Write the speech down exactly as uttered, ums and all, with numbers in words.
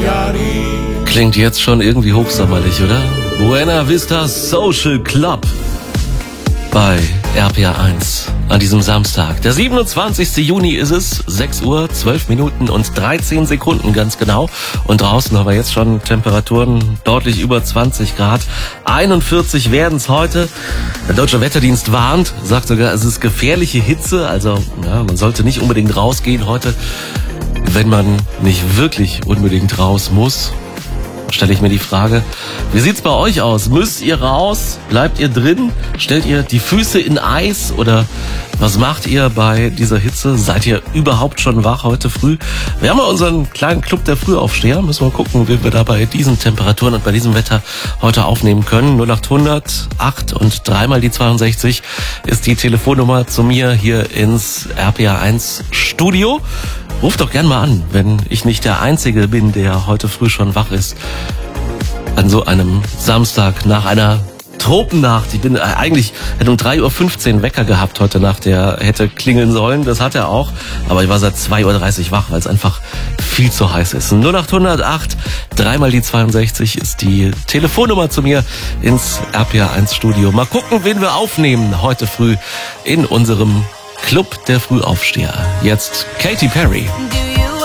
Klingt jetzt schon irgendwie hochsommerlich, oder? Buena Vista Social Club bei R P R eins an diesem Samstag. Der siebenundzwanzigste Juni ist es, sechs Uhr, zwölf Minuten und dreizehn Sekunden ganz genau. Und draußen haben wir jetzt schon Temperaturen deutlich über zwanzig Grad. einundvierzig werden es heute. Der Deutsche Wetterdienst warnt, sagt sogar, es ist gefährliche Hitze. Also ja, man sollte nicht unbedingt rausgehen heute, wenn man nicht wirklich unbedingt raus muss. Stelle ich mir die Frage, wie sieht's bei euch aus? Müsst ihr raus? Bleibt ihr drin? Stellt ihr die Füße in Eis? Oder was macht ihr bei dieser Hitze? Seid ihr überhaupt schon wach heute früh? Wir haben ja unseren kleinen Club der Frühaufsteher. Müssen wir gucken, wie wir da bei diesen Temperaturen und bei diesem Wetter heute aufnehmen können. null acht hundert acht und dreimal die zweiundsechzig ist die Telefonnummer zu mir hier ins R P R eins Studio. Ruft doch gern mal an, wenn ich nicht der Einzige bin, der heute früh schon wach ist. An so einem Samstag nach einer Tropennacht. Ich bin eigentlich, hätte um drei Uhr fünfzehn Wecker gehabt heute Nacht, der hätte klingeln sollen. Das hat er auch. Aber ich war seit zwei Uhr dreißig wach, weil es einfach viel zu heiß ist. null acht hundert acht, dreimal die zweiundsechzig ist die Telefonnummer zu mir ins R P R eins Studio. Mal gucken, wen wir aufnehmen heute früh in unserem Club der Frühaufsteher. Jetzt Katy Perry.